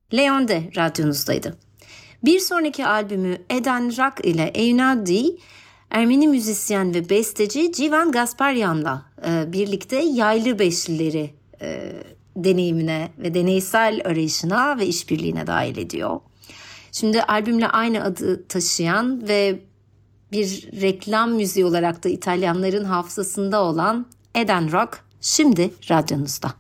Leon'de radyonuzdaydı. Bir sonraki albümü Eden Rock ile Eunadi, Ermeni müzisyen ve besteci Civan Gasparyan'la birlikte yaylı beşlileri deneyimine ve deneysel arayışına ve işbirliğine dahil ediyor. Şimdi albümle aynı adı taşıyan ve bir reklam müziği olarak da İtalyanların hafızasında olan Eden Rock şimdi radyonuzda.